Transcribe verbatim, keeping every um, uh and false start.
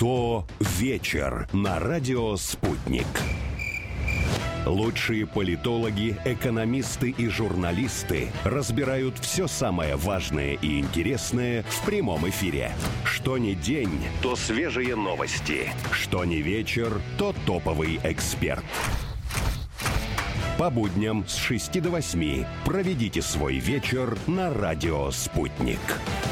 Что вечер на радио «Спутник». Лучшие политологи, экономисты и журналисты разбирают все самое важное и интересное в прямом эфире. Что ни день, то свежие новости. Что ни вечер, то топовый эксперт. По будням с шести до восьми проведите свой вечер на радио «Спутник».